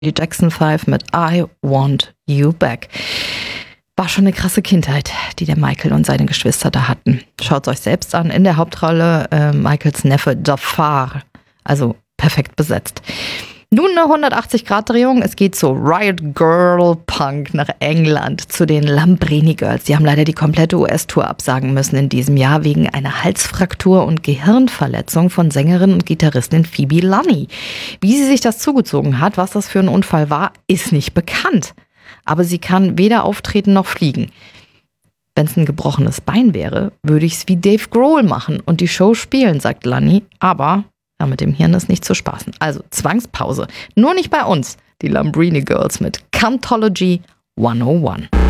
Die Jackson 5 mit I Want You Back. War schon eine krasse Kindheit, die der Michael und seine Geschwister da hatten. Schaut es euch selbst an. In der Hauptrolle Michaels Neffe Jafar. Also perfekt besetzt. Nun eine 180-Grad-Drehung. Es geht zu Riot Girl Punk nach England, zu den Lambrini Girls. Die haben leider die komplette US-Tour absagen müssen in diesem Jahr wegen einer Halsfraktur und Gehirnverletzung von Sängerin und Gitarristin Phoebe Lunny. Wie sie sich das zugezogen hat, was das für ein Unfall war, ist nicht bekannt. Aber sie kann weder auftreten noch fliegen. Wenn es ein gebrochenes Bein wäre, würde ich es wie Dave Grohl machen und die Show spielen, sagt Lunny. Aber ja, mit dem Hirn ist nicht zu spaßen. Also Zwangspause. Nur nicht bei uns. Die Lambrini Girls mit Cantology 101.